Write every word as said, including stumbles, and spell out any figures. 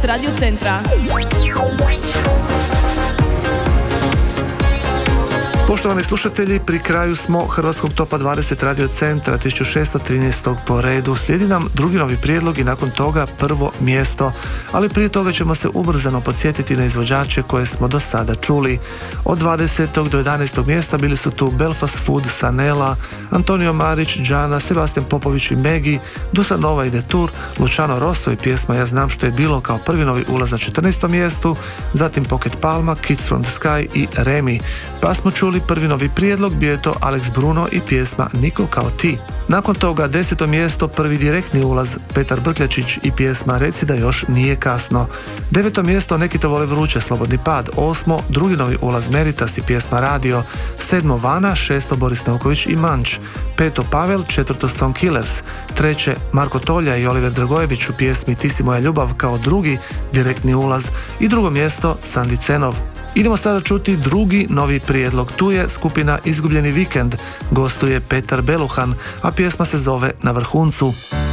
Radio Centra. Poštovani slušatelji, pri kraju smo Hrvatskog topa dvadeset Radio Centra, tisuću šesto trinaestog po redu. Slijedi nam drugi novi prijedlog i nakon toga prvo mjesto, ali prije toga ćemo se ubrzano podsjetiti na izvođače koje smo do sada čuli. Od dvadesetog do jedanaestog mjesta bili su tu Belfast Food, Sanela, Antonio Marić, Džana, Sebastian Popović i Megi, Dusa Nova i Detour, Luciano Rosso i pjesma Ja znam što je bilo kao prvi novi ulaz na četrnaestom mjestu, zatim Pocket Palma, Kids from the Sky i Remi. Pa smo čuli prvi novi prijedlog, bio je to Alex Bruno i pjesma Niko kao ti. Nakon toga deseto mjesto, prvi direktni ulaz, Petar Brkljačić i pjesma Reci da još nije kasno. Deveto mjesto, Neki to vole vruće, Slobodni pad. Osmo, drugi novi ulaz, Meritas i pjesma Radio. Sedmo, Vana. Šesto, Boris Nauković i Manč. Peto, Pavel. Četvrto, Song Killers. Treće, Marko Tolja i Oliver Dragojević u pjesmi Ti si moja ljubav kao drugi direktni ulaz. I drugo mjesto, Sandi Cenov. Idemo sada čuti drugi novi prijedlog. Tu je skupina Izgubljeni vikend, gostuje Petar Beluhan, a pjesma se zove Na vrhuncu.